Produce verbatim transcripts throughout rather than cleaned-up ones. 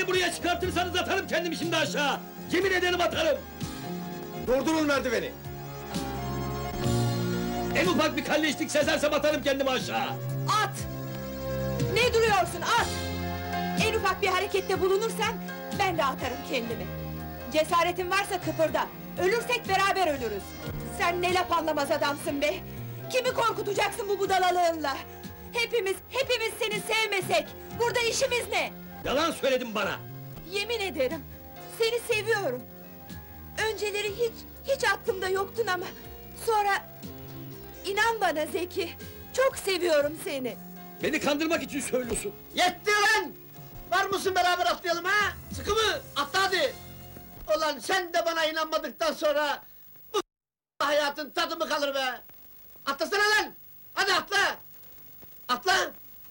beni buraya çıkartırsanız atarım kendimi şimdi aşağı! Yemin ederim atarım! Durdurun merdiveni! En ufak bir kalleşlik sezersem atarım kendimi aşağı! At! Ne duruyorsun, at! En ufak bir harekette bulunursan, ben de atarım kendimi. Cesaretin varsa kıpırda, ölürsek beraber ölürüz. Sen ne laf anlamaz adamsın be! Kimi korkutacaksın bu budalalığınla? Hepimiz, hepimiz seni sevmesek, burada işimiz ne? Yalan söyledin bana! Yemin ederim, seni seviyorum. Önceleri hiç, hiç aklımda yoktun ama... Sonra... İnan bana Zeki, çok seviyorum seni. Beni kandırmak için söylüyorsun! Yetti lan! Var mısın beraber atlayalım ha? Sıkı mı? Atla hadi! Ulan sen de bana inanmadıktan sonra... Bu hayatın tadı mı kalır be? Atlasana lan! Hadi atla! Atla!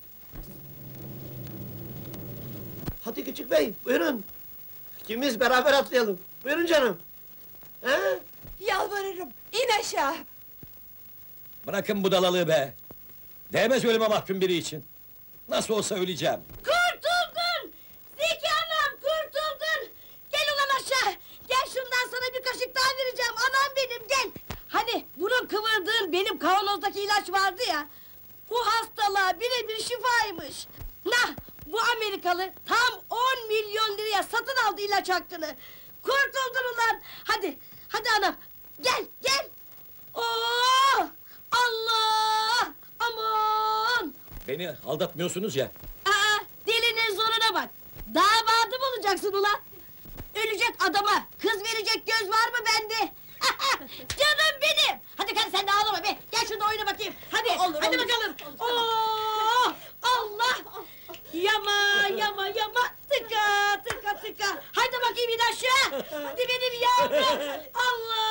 Hadi küçük bey, buyurun! İkimiz beraber atlayalım, buyurun canım! He? Yalvarırım, in aşağı! Bırakın budalalığı be! Değmez ölüme mahkum biri için! Nasıl olsa öleceğim! Kurtuldun! Zeki anam, kurtuldun! Gel ulan aşağı! Gel şundan sana bir kaşık daha vereceğim, anam benim, gel! Hani bunun kıvırdığın benim kavanozdaki ilaç vardı ya... Bu hastalığa birebir şifaymış! Nah, bu Amerikalı tam on milyon liraya satın aldı ilaç hakkını! Kurtuldun ulan! Hadi, hadi anam, gel, gel! Oo! Allah! Aman! Beni aldatmıyorsunuz ya! Aa, delinin zoruna bak! Damadım olacaksın ulan! Ölecek adama kız verecek göz var mı bende? Canım benim! Hadi hadi sen de ağlama be! Gel şurada oyna bakayım! Hadi, Olur, hadi olur. bakalım! Oo! Allah! Yama, yama, yama! Tıka, tıka, tıka! Haydi bakayım in aşağı! Hadi benim yavrum! Allah!